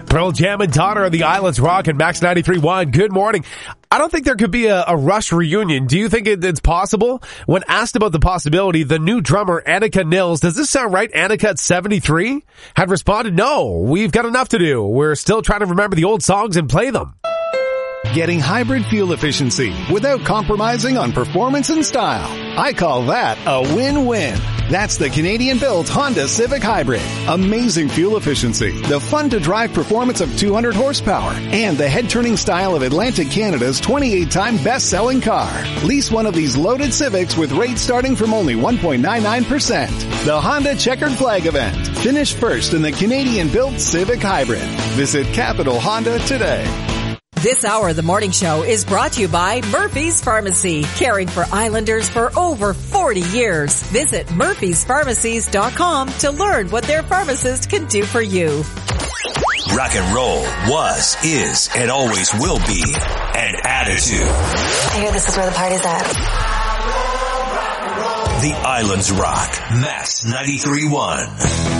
Pearl Jam and Donner of the Islands Rock and Max 93.1. Good morning. I don't think there could be a Rush reunion. Do you think it's possible? When asked about the possibility, the new drummer, Annika Nils, does this sound right? Annika at 73 had responded, no, we've got enough to do. We're still trying to remember the old songs and play them. Getting hybrid fuel efficiency without compromising on performance and style. I call that a win-win. That's the Canadian-built Honda Civic Hybrid. Amazing fuel efficiency, the fun-to-drive performance of 200 horsepower, and the head-turning style of Atlantic Canada's 28-time best-selling car. Lease one of these loaded Civics with rates starting from only 1.99%. The Honda Checkered Flag event. Finish first in the Canadian-built Civic Hybrid. Visit Capital Honda today. This hour of the morning show is brought to you by Murphy's Pharmacy, caring for Islanders for over 40 years. Visit murphyspharmacies.com to learn what their pharmacist can do for you. Rock and roll was, is, and always will be an attitude. I hear this is where the party's at. The Islands Rock, Max 93.1.